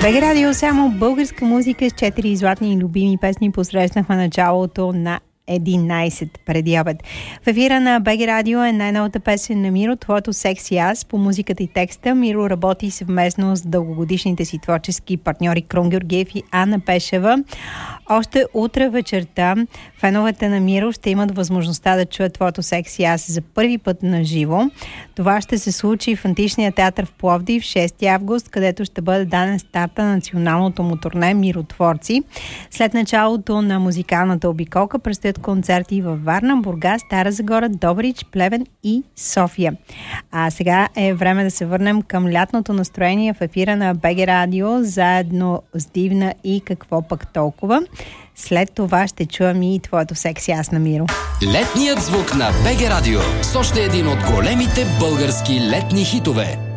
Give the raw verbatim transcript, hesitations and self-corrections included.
БГ Радио, само българска музика с четири златни и любими песни посрещнахме началото на единайсет преди обед. В ефира на БГ Радио е най-новата песен на Миро, твоето секси аз. По музиката и текста Миро работи съвместно с дългогодишните си творчески партньори Крум Георгиев и Анна Пешева. Още утре вечерта феновете на Миро ще имат възможността да чуят твоето секси аз за първи път на живо. Това ще се случи в Античния театър в Пловдив шести август, където ще бъде даден старта на националното му турне Миротворци. След началото на музикалната обиколка предстоят концерти във Варна, Бургас, Стара Загора, Добрич, Плевен и София. А сега е време да се върнем към лятното настроение в ефира на БГ Радио, заедно с Дивна и Какво пък толкова. След това ще чуем и твоето секси аз на Миро. Летният звук на БГ Радио с още един от големите български летни хитове.